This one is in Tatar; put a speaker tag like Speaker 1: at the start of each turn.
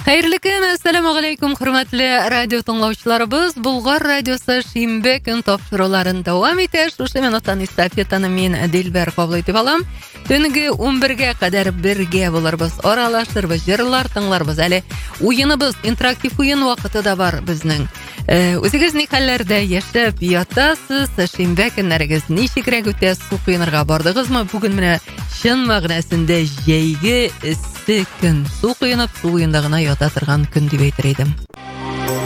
Speaker 1: Хәерле көн, ассаламу алейкум, хөрмәтле радио тыңлаучыларыбыз. Булгар радиосы шимбе көн тапшыруларын дәвам итә. Шушы минуттан эстафетаны мин Дилбәр кабул итеп алам. Төнге 11-гә кадәр бергә булырбыз. Аралашырбыз, җырлар тыңларбыз. Әле уеныбыз, интерактив уен вакыты да бар безнең. Үзегез ни хәлләрдә яшәп ятасыз? Шимбе көннәрегез ничегрәк үтә? Су куенырга бардыгызмы? Бүген менә чын мәгънәсендә җәйге эссе көн. Су куенып, су уенда гына ята торган көн дип әйтер идем.